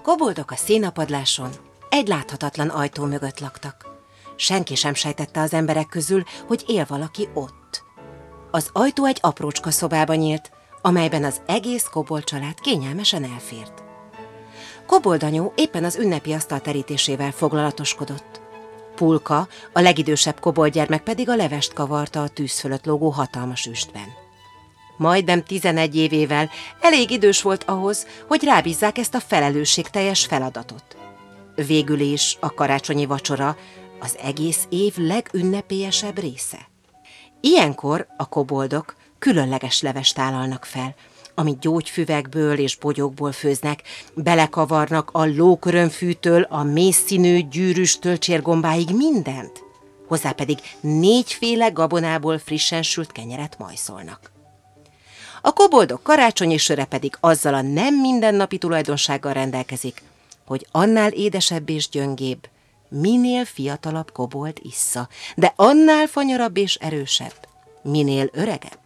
koboldok a szénapadláson egy láthatatlan ajtó mögött laktak. Senki sem sejtette az emberek közül, hogy él valaki ott. Az ajtó egy aprócska szobába nyílt, amelyben az egész kobold család kényelmesen elfért. Koboldanyó éppen az ünnepi asztal terítésével foglalatoskodott. Pulka, a legidősebb koboldgyermek pedig a levest kavarta a tűz fölött lógó hatalmas üstben. Majdnem 11 évével elég idős volt ahhoz, hogy rábízzák ezt a felelősségteljes feladatot. Végül is a karácsonyi vacsora az egész év legünnepélyesebb része. Ilyenkor a koboldok különleges levest tálalnak fel, amit gyógyfüvekből és bogyókból főznek, belekavarnak a lókörömfűtől, a mészszínű gyűrűs tölcsérgombáig mindent, hozzá pedig 4 féle gabonából frissen sült kenyeret majszolnak. A koboldok karácsonyi söre pedig azzal a nem mindennapi tulajdonsággal rendelkezik, hogy annál édesebb és gyöngébb, minél fiatalabb kobold issza, de annál fanyarabb és erősebb, minél öregebb.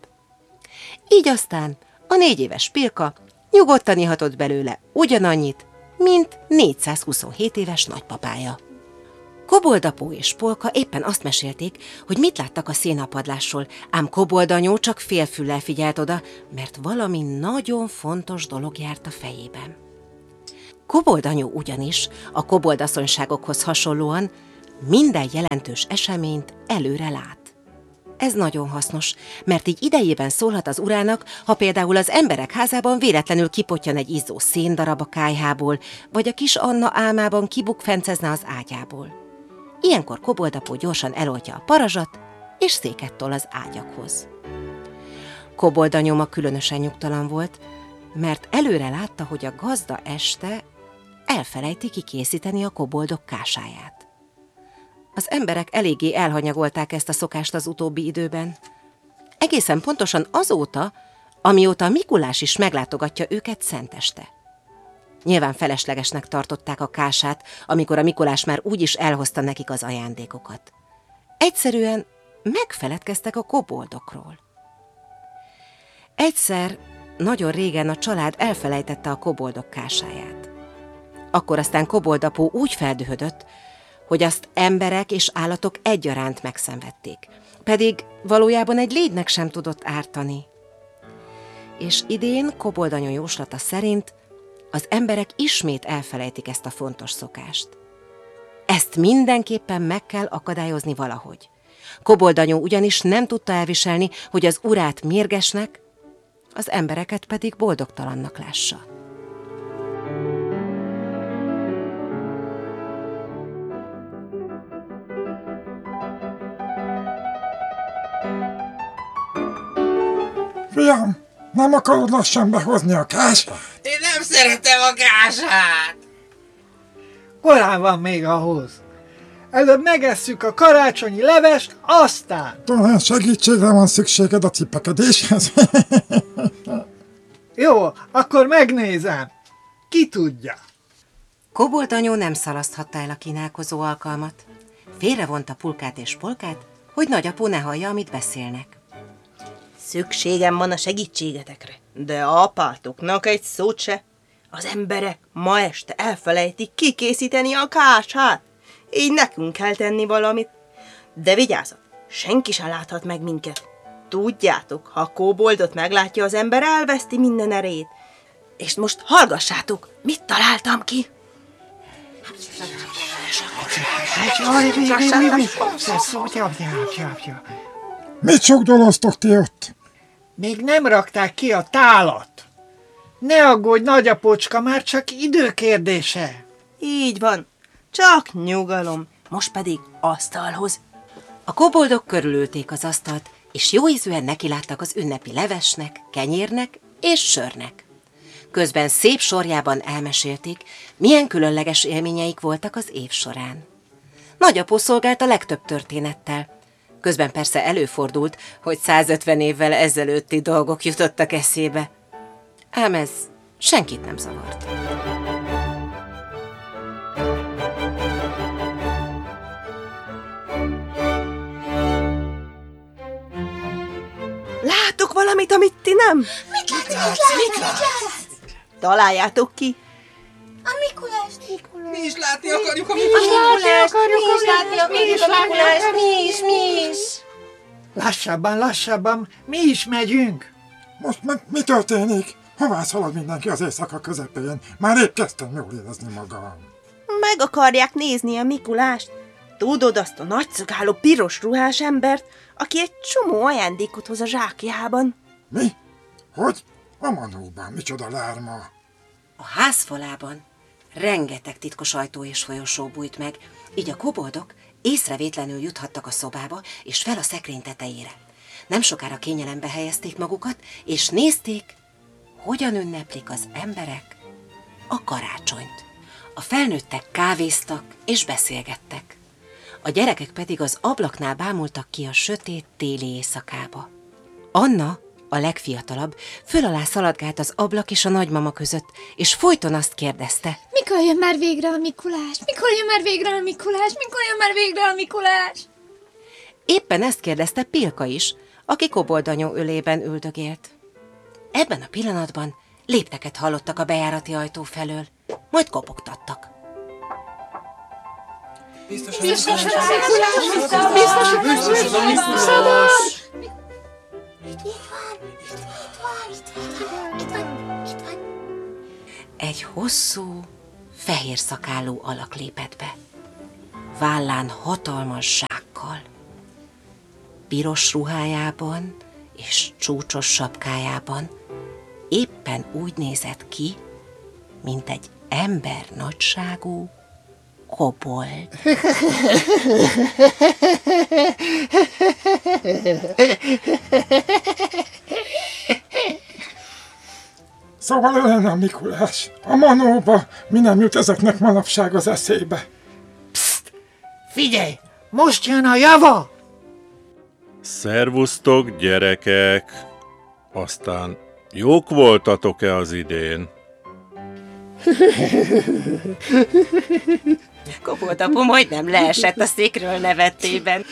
Így aztán a 4 éves Pirka nyugodtan ihatott belőle ugyanannyit, mint 427 éves nagypapája. Koboldapó és Polka éppen azt mesélték, hogy mit láttak a szénapadlásról, ám Koboldanyó csak félfüllel figyelt oda, mert valami nagyon fontos dolog járt a fejében. Koboldanyó ugyanis a koboldasszonyságokhoz hasonlóan minden jelentős eseményt előre lát. Ez nagyon hasznos, mert így idejében szólhat az urának, ha például az emberek házában véletlenül kipottyan egy izzó széndarab a kályhából, vagy a kis Anna álmában kibukfencezne az ágyából. Ilyenkor Koboldapó gyorsan eloltja a parazsat, és széket tol az ágyakhoz. Koboldanyó különösen nyugtalan volt, mert előre látta, hogy a gazda este elfelejti kikészíteni a koboldok kásáját. Az emberek eléggé elhanyagolták ezt a szokást az utóbbi időben. Egészen pontosan azóta, amióta a Mikulás is meglátogatja őket szenteste. Nyilván feleslegesnek tartották a kását, amikor a Mikulás már úgyis elhozta nekik az ajándékokat. Egyszerűen megfeledkeztek a koboldokról. Egyszer, nagyon régen a család elfelejtette a koboldok kásáját. Akkor aztán Koboldapó úgy feldühödött, hogy azt emberek és állatok egyaránt megszenvedték, pedig valójában egy légynek sem tudott ártani. És idén Koboldanyó jóslata szerint az emberek ismét elfelejtik ezt a fontos szokást. Ezt mindenképpen meg kell akadályozni valahogy. Koboldanyó ugyanis nem tudta elviselni, hogy az urát mérgesnek, az embereket pedig boldogtalannak lássa. Fiam, nem akarod lassan behozni a kását? Én nem szeretem a kását! Korán van még ahhoz. Előbb megesszük a karácsonyi levest, aztán... Talán segítségre van szükséged a cipekedéshez. Jó, akkor megnézem. Ki tudja? Koboldanyó nem szalaszthatta el a kínálkozó alkalmat. Félrevonta Pulkát és Polkát, hogy nagyapó ne hallja, amit beszélnek. Szükségem van a segítségetekre, de apátoknak egy szót se. Az emberek ma este elfelejtik kikészíteni a kását. Így nekünk kell tenni valamit. De vigyázat, senki sem láthat meg minket. Tudjátok, ha a koboldot meglátja az ember, elveszti minden erejét. És most hallgassátok, mit találtam ki. Mit sugdoloztok ti ott? Még nem rakták ki a tálat. Ne aggódj, nagyapócska, már csak időkérdése. Így van, csak nyugalom. Most pedig asztalhoz. A koboldok körülülték az asztalt, és jóízűen nekiláttak az ünnepi levesnek, kenyérnek és sörnek. Közben szép sorjában elmesélték, milyen különleges élményeik voltak az év során. Nagyapó szolgált a legtöbb történettel. Közben persze előfordult, hogy 150 évvel ezelőtti dolgok jutottak eszébe. Ám ez senkit nem zavart. Látok valamit, amit ti nem? Mit látsz? Találjátok ki. A Mikulás Mi is látni akarjuk a Mi is. Lassabban, lassabban, mi is megyünk. Most meg mi történik? Hová szalad mindenki az éjszaka közepén? Már épp kezdtem jól érezni magam. Meg akarják nézni a Mikulást. Tudod azt a nagyszögáló piros ruhás embert, aki egy csomó ajándékot hoz a zsákjában? Mi? Hogy? A manóban, micsoda lárma. A házfalában rengeteg titkos ajtó és folyosó bújt meg, így a koboldok észrevétlenül juthattak a szobába és fel a szekrény tetejére. Nem sokára kényelembe helyezték magukat, és nézték, hogyan ünneplik az emberek a karácsonyt. A felnőttek kávéztak és beszélgettek. A gyerekek pedig az ablaknál bámultak ki a sötét téli éjszakába. Anna, a legfiatalabb, föl alá szaladgált az ablak és a nagymama között, és folyton azt kérdezte. Mikor jön már végre a Mikulás? Mikor jön már végre a Mikulás? Mikor jön már végre a Mikulás? Éppen ezt kérdezte Pilka is, aki koboldanyó ölében üldögélt. Ebben a pillanatban lépteket hallottak a bejárati ajtó felől, majd kopogtattak. Egy hosszú, fehér szakálú alak lépett be, vállán hatalmas zsákkal. Piros ruhájában és csúcsos sapkájában éppen úgy nézett ki, mint egy ember nagyságú kobold. Szóval ő lenne a Mikulás. A manóba mi nem jut ezeknek manapság az eszébe. Figyelj, most jön a java! Szervusztok, gyerekek! Aztán jók voltatok-e az idén? Koboldapu majdnem leesett a székről nevettében.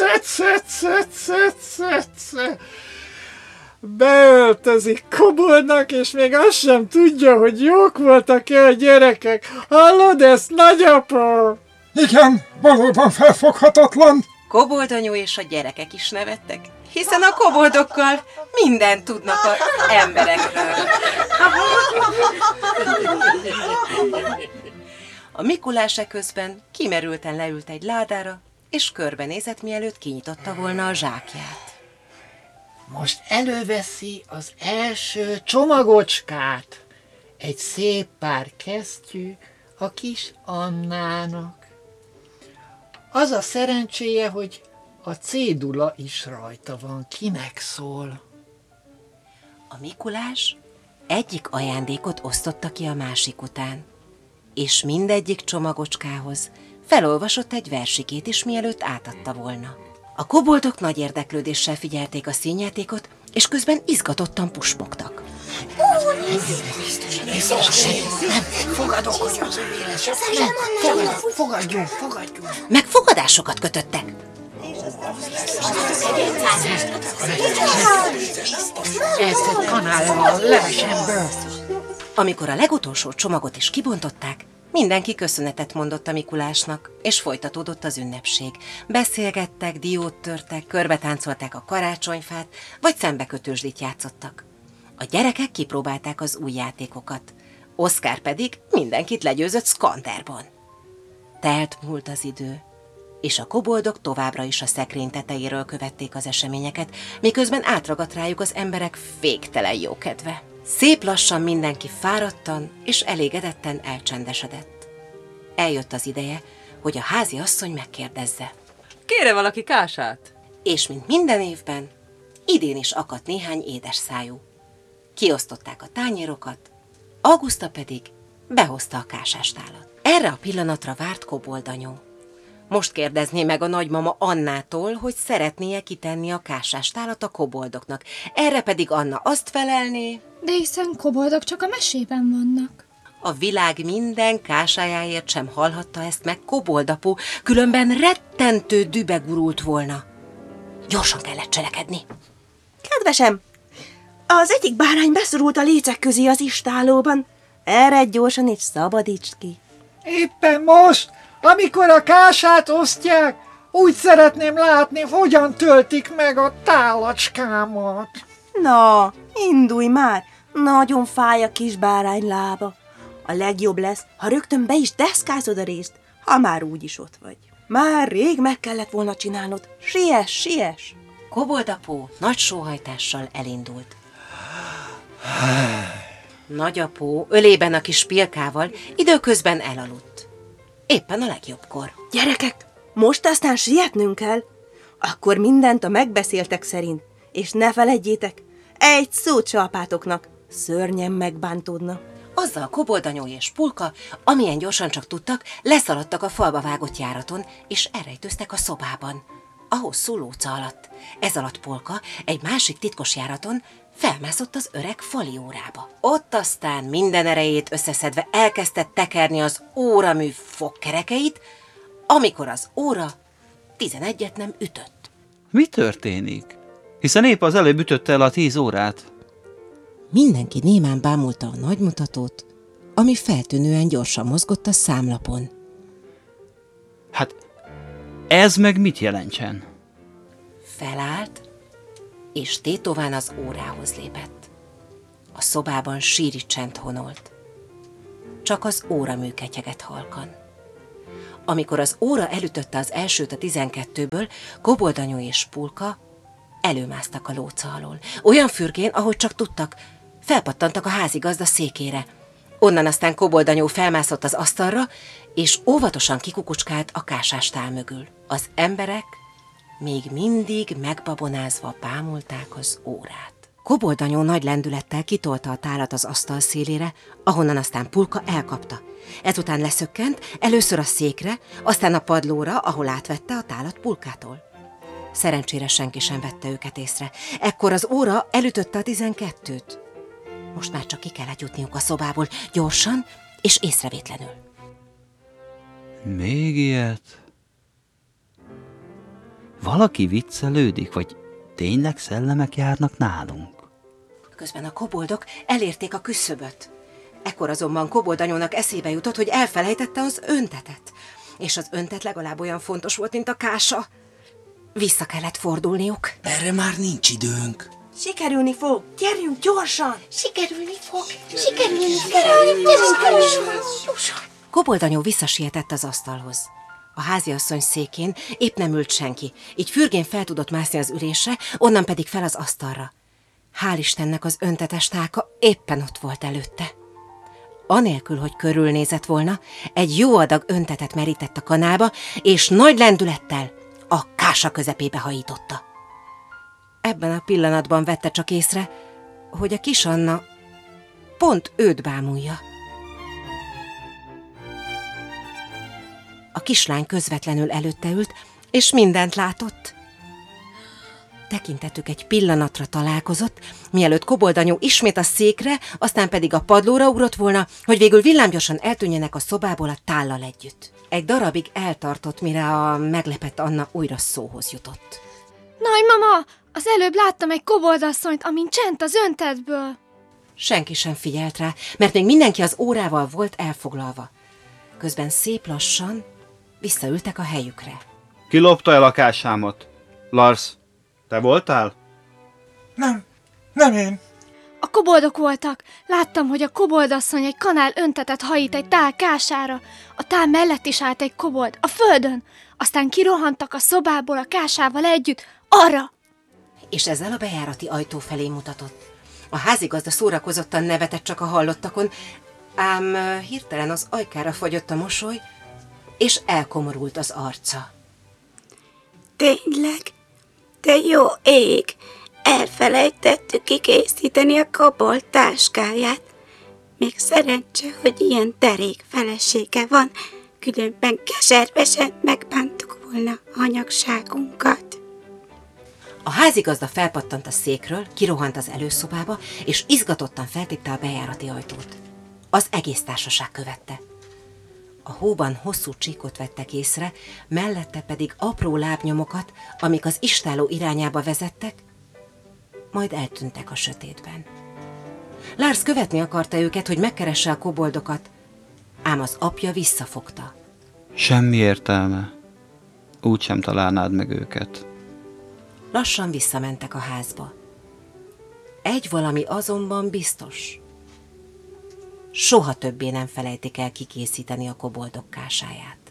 Beöltözik koboldnak, és még azt sem tudja, hogy jók voltak-e a gyerekek. Hallod ezt, nagyapa? Igen, valóban felfoghatatlan. Koboldanyú és a gyerekek is nevettek, hiszen a koboldokkal mindent tudnak az emberekről. A Mikulás eközben kimerülten leült egy ládára, és körbenézett, mielőtt kinyitotta volna a zsákját. Most előveszi az első csomagocskát. Egy szép pár kesztyű a kis Annának. Az a szerencséje, hogy a cédula is rajta van, kinek szól. A Mikulás egyik ajándékot osztotta ki a másik után, és mindegyik csomagocskához felolvasott egy versikét is, mielőtt átadta volna. A koboldok nagy érdeklődéssel figyelték a színjátékot, és közben izgatottan puspogtak. Fogadjunk. Megfogadásokat kötöttek. Ez egy kanállal, levesemből. Amikor a legutolsó csomagot is kibontották, mindenki köszönetet mondott a Mikulásnak, és folytatódott az ünnepség. Beszélgettek, diót törtek, körbetáncolták a karácsonyfát, vagy szembekötőzsdit játszottak. A gyerekek kipróbálták az új játékokat, Oszkár pedig mindenkit legyőzött Skanderban. Telt múlt az idő, és a koboldok továbbra is a szekrény tetejéről követték az eseményeket, miközben átragadt rájuk az emberek féktelen jókedve. Szép lassan mindenki fáradtan és elégedetten elcsendesedett. Eljött az ideje, hogy a házi asszony megkérdezze. Kére valaki kását? És mint minden évben, idén is akadt néhány édes szájú. Kiosztották a tányérokat, Auguszta pedig behozta a kásástálat. Erre a pillanatra várt koboldanyó. Most kérdezné meg a nagymama Annától, hogy szeretné-e kitenni a kásástálat a koboldoknak. Erre pedig Anna azt felelné... De hiszen koboldok csak a mesében vannak. A világ minden kásájáért sem hallhatta ezt meg koboldapu, különben rettentő dübe gurult volna. Gyorsan kellett cselekedni. Kedvesem, az egyik bárány beszorult a lécek közé az istálóban. Eredj gyorsan és szabadítsd ki. Éppen most, amikor a kását osztják, úgy szeretném látni, hogyan töltik meg a tálacskámat. Na, indulj már! Nagyon fáj a kis bárány lába. A legjobb lesz, ha rögtön be is deszkázod a részt, ha már úgyis ott vagy. Már rég meg kellett volna csinálnod. Siess, siess! Koboldapó nagy sóhajtással elindult. Nagyapó ölében a kis Pilkával időközben elaludt. Éppen a legjobbkor. Gyerekek, most aztán sietnünk kell. Akkor mindent a megbeszéltek szerint. És ne feledjétek, egy szót se apátoknak, szörnyen megbántódna. Azzal Koboldanyó és Pulka, amilyen gyorsan csak tudtak, leszaladtak a falba vágott járaton, és elrejtőztek a szobában, a hosszú lóca alatt. Ez alatt Polka egy másik titkos járaton felmászott az öreg fali órába. Ott aztán minden erejét összeszedve elkezdett tekerni az óramű fogkerekeit, amikor az óra 11-et nem ütött. Mi történik? Hiszen épp az előbb ütötte el a 10 órát. Mindenki némán bámulta a nagymutatót, ami feltűnően gyorsan mozgott a számlapon. Hát, ez meg mit jelentsen? Felállt, és tétován az órához lépett. A szobában síri csend honolt. Csak az óramű ketyegett halkan. Amikor az óra elütötte az elsőt a 12-ből, Koboldanyó és Pulka előmásztak a lóca alól. Olyan fürgén, ahogy csak tudtak, felpattantak a házigazda székére. Onnan aztán Koboldanyó felmászott az asztalra, és óvatosan kikukucskált a kásásstál mögül. Az emberek még mindig megbabonázva bámulták az órát. Koboldanyó nagy lendülettel kitolta a tálat az asztal szélére, ahonnan aztán Pulka elkapta. Ezután leszökkent, először a székre, aztán a padlóra, ahol átvette a tálat Pulkától. Szerencsére senki sem vette őket észre. Ekkor az óra elütötte a 12-t. Most már csak ki kellett jutniuk a szobából, gyorsan és észrevétlenül. Még ilyet? Valaki viccelődik, vagy tényleg szellemek járnak nálunk? Közben a koboldok elérték a küszöböt. Ekkor azonban Koboldanyónak eszébe jutott, hogy elfelejtette az öntetet. És az öntet legalább olyan fontos volt, mint a kása. Vissza kellett fordulniuk. Erre már nincs időnk. Sikerülni fog, gyerjünk gyorsan! Sikerülni fog! Gyerünk gyorsan! Koboldanyó visszasietett az asztalhoz. A háziasszony székén épp nem ült senki, így fürgén fel tudott mászni az ülésre, onnan pedig fel az asztalra. Hál' Istennek az öntetes tálka éppen ott volt előtte. Anélkül, hogy körülnézett volna, egy jó adag öntetet merített a kanálba, és nagy lendülettel a kása közepébe hajította. Ebben a pillanatban vette csak észre, hogy a kis Anna pont őt bámulja. A kislány közvetlenül előtte ült, és mindent látott. Tekintetük egy pillanatra találkozott, mielőtt Koboldanyó ismét a székre, aztán pedig a padlóra ugrott volna, hogy végül villámgyorsan eltűnjenek a szobából a tállal együtt. Egy darabig eltartott, mire a meglepett Anna újra szóhoz jutott. Nagymama, az előbb láttam egy koboldasszonyt, amint csent az öntetből. Senki sem figyelt rá, mert még mindenki az órával volt elfoglalva. Közben szép lassan visszaültek a helyükre. Ki lopta el a kásámat? Lars, te voltál? Nem én. A koboldok voltak. Láttam, hogy a koboldasszony egy kanál öntetet hajít egy tál kására. A tál mellett is állt egy kobold, a földön. Aztán kirohantak a szobából a kásával együtt, arra. És ezzel a bejárati ajtó felé mutatott. A házigazda szórakozottan nevetett csak a hallottakon, ám hirtelen az ajkára fagyott a mosoly, és elkomorult az arca. Tényleg? De jó ég! Elfelejtettük kikészíteni a kobold táskáját. Még szerencse, hogy ilyen derék felesége van, különben keservesen megbántuk volna anyagságunkat. A házigazda felpattant a székről, kirohant az előszobába, és izgatottan feltépte a bejárati ajtót. Az egész társaság követte. A hóban hosszú csíkot vettek észre, mellette pedig apró lábnyomokat, amik az istálló irányába vezettek, majd eltűntek a sötétben. Lars követni akarta őket, hogy megkeresse a koboldokat, ám az apja visszafogta. Semmi értelme. Úgy sem találnád meg őket. Lassan visszamentek a házba. Egy valami azonban biztos. Soha többé nem felejtik el kikészíteni a koboldok kásáját.